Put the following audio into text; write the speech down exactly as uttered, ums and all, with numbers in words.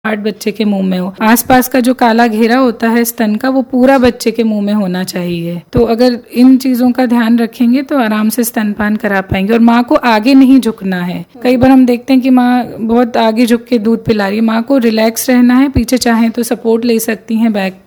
Part बच्चे के मुंह में हो। आसपास का जो काला घेरा होता है स्तन का, वो पूरा बच्चे के मुंह में होना चाहिए। तो अगर इन चीजों का ध्यान रखेंगे तो आराम से स्तनपान करा पाएंगे। और माँ को आगे नहीं झुकना है। कई बार हम देखते हैं कि माँ बहुत आगे झुक के दूध पिला रही है। माँ को रिलैक्स रहना है, पीछे चाहे तो सपोर्ट ले सकती हैं बैक